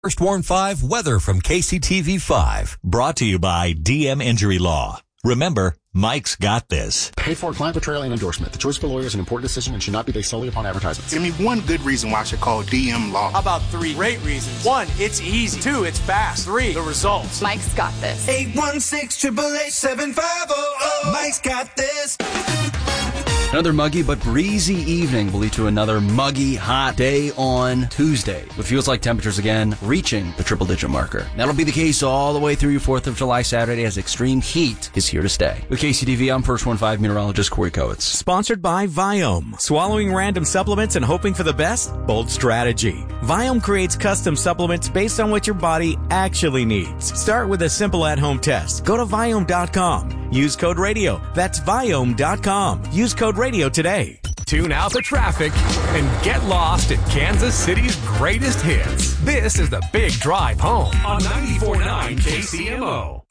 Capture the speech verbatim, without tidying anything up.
First Warn five weather from K C T V five. Brought to you by D M Injury Law. Remember, Mike's got this. Paid for client portrayal and endorsement. The choice of a lawyer is an important decision and should not be based solely upon advertisements. Give me one good reason why I should call D M Law. How about three great reasons? One, it's easy. Two, it's fast. Three, the results. Mike's got this. eight one six, eight eight eight, seven five zero zero. Mike's got this. Another muggy but breezy evening will lead to another muggy, hot day on Tuesday, with feels like temperatures again reaching the triple-digit marker. That'll be the case all the way through your fourth of July Saturday as extreme heat is here to stay. With K C T V, I'm First Warn five meteorologist Corey Coates. Sponsored by Viome. Swallowing random supplements and hoping for the best? Bold strategy. Viome creates custom supplements based on what your body actually needs. Start with a simple at-home test. Go to Viome dot com. Use code radio. That's Viome dot com. Use code radio today. Tune out the traffic and get lost in Kansas City's greatest hits. This is the Big Drive Home on ninety-four point nine K C M O.